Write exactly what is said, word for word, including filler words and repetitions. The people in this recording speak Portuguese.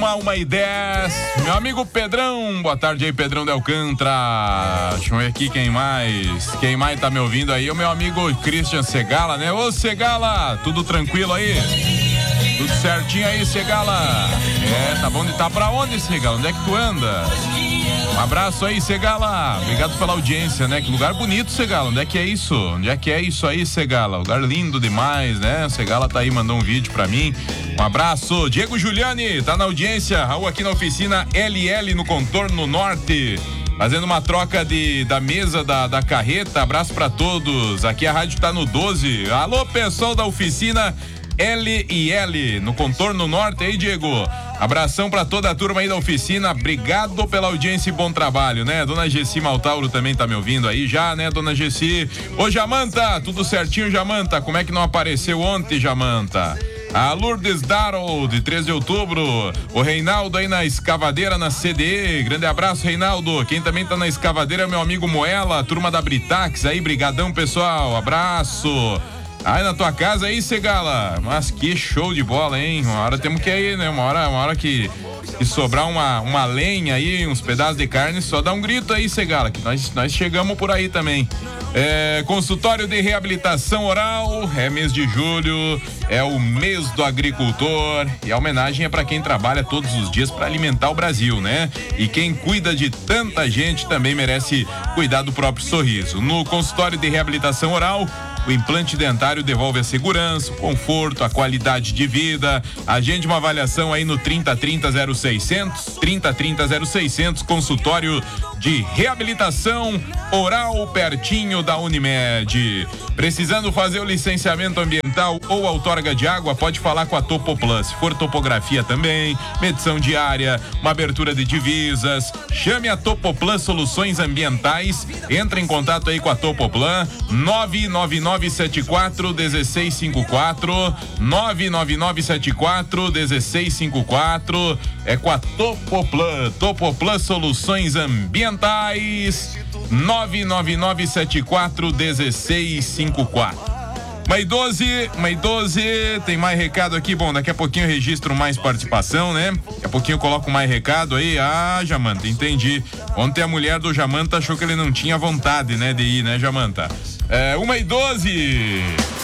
Uma, uma e dez, meu amigo Pedrão, boa tarde aí, Pedrão de Alcântara. Deixa eu ver aqui quem mais, quem mais tá me ouvindo aí, o meu amigo Christian Segala, né? Ô Segala, tudo tranquilo aí? Tudo certinho aí, Segala? É, tá bom de tá pra onde, Segala? Onde é que tu anda? Um abraço aí, Segala. Obrigado pela audiência, né? Que lugar bonito, Segala. Onde é que é isso? Onde é que é isso aí, Segala? Lugar lindo demais, né? O Segala tá aí, mandou um vídeo pra mim. Um abraço. Diego Giuliani, tá na audiência. Raul aqui na oficina L L no Contorno Norte. Fazendo uma troca de, da mesa da, da carreta. Abraço pra todos. Aqui a rádio tá no doze. Alô, pessoal da oficina L e L no Contorno Norte aí, Diego. Abração pra toda a turma aí da oficina, obrigado pela audiência e bom trabalho, né? Dona Gessi Maltauro também tá me ouvindo aí já, né, Dona Gessi? Ô, Jamanta, tudo certinho, Jamanta? Como é que não apareceu ontem, Jamanta? A Lourdes Darrow, de três de outubro. O Reinaldo aí na escavadeira, na C D E. Grande abraço, Reinaldo. Quem também tá na escavadeira é meu amigo Moela, turma da Britax aí, brigadão, pessoal. Abraço. Aí na tua casa aí, Segala. Mas que show de bola, hein? Uma hora temos que ir, né? Uma hora, uma hora que, que sobrar uma, uma lenha aí, uns pedaços de carne, só dá um grito aí, Segala, que nós, nós chegamos por aí também. É, consultório de reabilitação oral, é mês de julho, é o mês do agricultor e a homenagem é para quem trabalha todos os dias para alimentar o Brasil, né? E quem cuida de tanta gente também merece cuidar do próprio sorriso. No consultório de reabilitação oral, o implante dentário devolve a segurança, o conforto, a qualidade de vida. Agende uma avaliação aí no trinta trinta zero seiscentos, trinta trinta zero seiscentos, consultório de reabilitação oral pertinho da Unimed. Precisando fazer o licenciamento ambiental ou outorga de água, pode falar com a Topoplan. Se for topografia também, medição diária, uma abertura de divisas, chame a Topoplan Soluções Ambientais, entre em contato aí com a Topoplan, nove nove nove sete quatro um seis cinco quatro, nove nove nove sete quatro um seis cinco quatro, é com a Topoplan, Topoplan Soluções Ambientais, nove nove nove sete quatro um seis cinco quatro. Mai doze, Mai doze, tem mais recado aqui, bom, daqui a pouquinho eu registro mais participação, né? Daqui a pouquinho eu coloco mais recado aí. Ah, Jamanta, entendi. Ontem a mulher do Jamanta achou que ele não tinha vontade, né, de ir, né, Jamanta? É, uma e doze.